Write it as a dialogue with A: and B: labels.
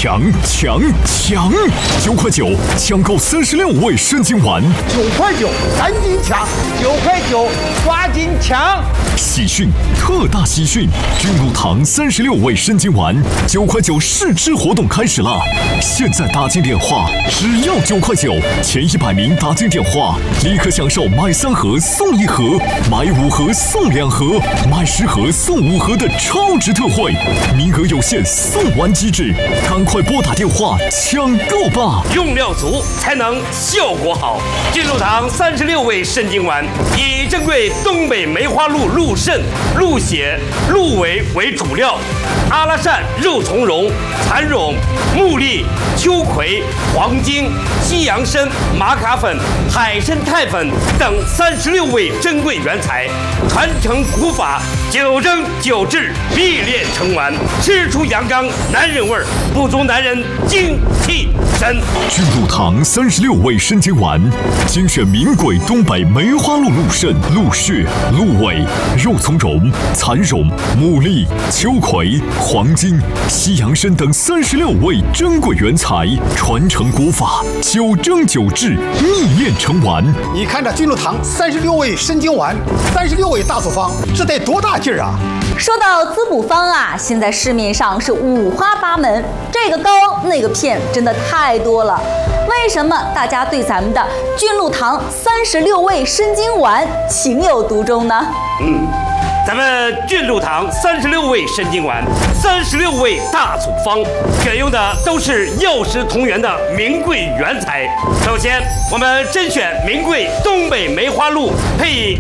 A: 抢！9块9，抢购36味生津丸。
B: 9块9，赶紧抢！9块9，抓紧抢！
A: 喜讯，特大喜讯！君乳堂36味生津丸，9块9试吃活动开始了！现在打进电话，只要9块9，前100名打进电话，立刻享受买3盒送1盒，买5盒送2盒，买10盒送5盒的超值特惠，名额有限，送完即止，赶快拨打电话抢购吧！
C: 用料足才能效果好。君乳堂36味生津丸以珍贵东北梅花鹿鹿肾、鹿血、鹿尾为主料，阿拉善、肉苁蓉、蚕苇、木栗、秋葵、黄精、西洋参、玛卡粉、海参肽粉等36味珍贵原材，传承古法，9蒸9制，必炼成丸，吃出阳刚男人味儿，不足男人精气神。
A: 君乳堂36味生津丸，精选名贵东北梅花鹿鹿肾、鹿血、鹿尾、肉苁蓉、蚕苇、木栗、秋葵、黄精、西洋参等36味珍贵原材，传承古法，9蒸9制，秘炼成丸。
B: 你看这君乳堂36味生津丸，36味大组方，这得多大劲儿啊！
D: 说到滋补方啊，现在市面上是五花八门，这个膏那个片真的太多了。为什么大家对咱们的君乳堂36味生津丸情有独钟呢？
C: 咱们君乳堂36味生津丸，36味大组方，选用的都是药食同源的名贵原材。首先，我们甄选名贵东北梅花鹿，配以